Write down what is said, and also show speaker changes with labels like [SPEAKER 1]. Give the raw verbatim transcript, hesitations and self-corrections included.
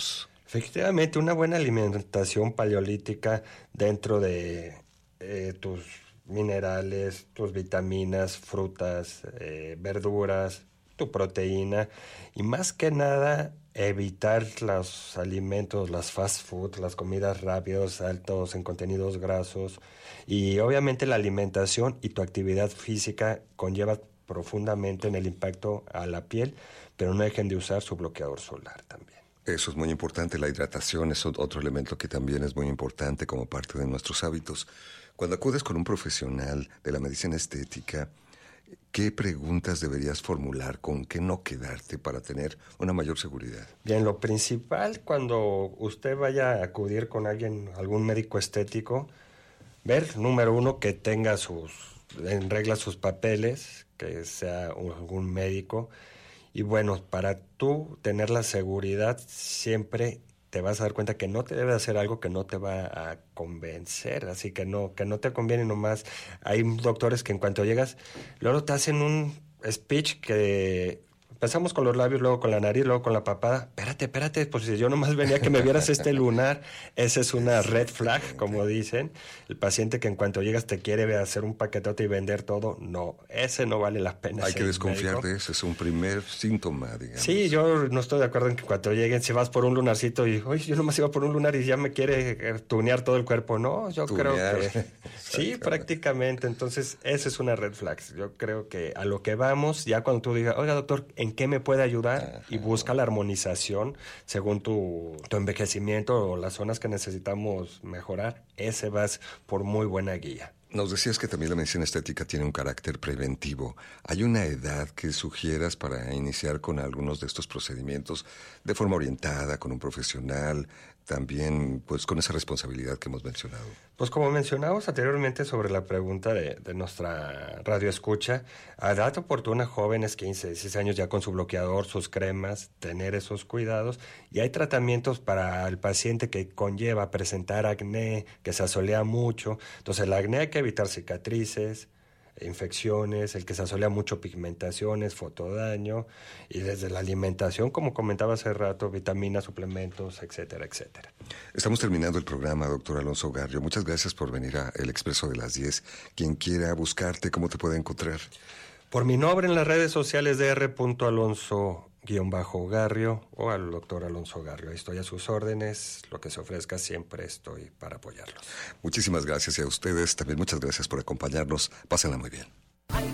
[SPEAKER 1] alimentos?
[SPEAKER 2] Efectivamente, una buena alimentación paleolítica dentro de eh, tus minerales, tus vitaminas, frutas, eh, verduras, tu proteína y más que nada evitar los alimentos, las fast food, las comidas rápidas, altos en contenidos grasos y obviamente la alimentación y tu actividad física conlleva profundamente en el impacto a la piel, pero no dejen de usar su bloqueador solar también.
[SPEAKER 1] Eso es muy importante, la hidratación es otro elemento que también es muy importante como parte de nuestros hábitos. Cuando acudes con un profesional de la medicina estética, ¿qué preguntas deberías formular? ¿Con qué no quedarte para tener una mayor seguridad?
[SPEAKER 2] Bien, lo principal cuando usted vaya a acudir con alguien, algún médico estético, ver, número uno, que tenga sus, en regla sus papeles, que sea un, algún médico. Y bueno, para tú tener la seguridad, siempre te vas a dar cuenta que no te debe hacer algo que no te va a convencer, así que no, que no te conviene nomás. Hay doctores que en cuanto llegas, luego te hacen un speech que empezamos con los labios, luego con la nariz, luego con la papada. Espérate, espérate, pues si yo nomás venía que me vieras este lunar, esa es una red flag, como dicen. El paciente que en cuanto llegas te quiere hacer un paquetote y vender todo, no, ese no vale la pena.
[SPEAKER 1] Hay que desconfiar médico. de eso, es un primer síntoma, digamos.
[SPEAKER 2] Sí, yo no estoy de acuerdo en que cuando lleguen, si vas por un lunarcito y, oye, yo nomás iba por un lunar y ya me quiere tunear todo el cuerpo, no, yo
[SPEAKER 1] tunear.
[SPEAKER 2] creo que sí, prácticamente, entonces esa es una red flag. Yo creo que a lo que vamos, ya cuando tú digas, oiga doctor, ¿en qué me puede ayudar? Ajá. Y busca la armonización según tu, tu envejecimiento o las zonas que necesitamos mejorar, ese vas por muy buena guía.
[SPEAKER 1] Nos decías que también la medicina estética tiene un carácter preventivo. ¿Hay una edad que sugieras para iniciar con algunos de estos procedimientos de forma orientada, con un profesional, también pues con esa responsabilidad que hemos mencionado?
[SPEAKER 2] Pues como mencionamos anteriormente sobre la pregunta de, de nuestra radioescucha, a edad oportuna, jóvenes, quince, dieciséis años ya con su bloqueador, sus cremas, tener esos cuidados. Y hay tratamientos para el paciente que conlleva presentar acné, que se asolea mucho. Entonces el acné hay que evitar cicatrices, infecciones, el que se asolea mucho pigmentaciones, fotodaño, y desde la alimentación, como comentaba hace rato, vitaminas, suplementos, etcétera, etcétera.
[SPEAKER 1] Estamos terminando el programa, doctor Alonso Garrio. Muchas gracias por venir a El Expreso de las diez. Quien quiera buscarte, ¿cómo te puede encontrar?
[SPEAKER 2] Por mi nombre en las redes sociales de r punto alonso guión bajo Garrio o al doctor Alonso Garrio. Ahí estoy a sus órdenes, lo que se ofrezca siempre estoy para apoyarlos.
[SPEAKER 1] Muchísimas gracias y a ustedes también muchas gracias por acompañarnos. Pásenla muy bien.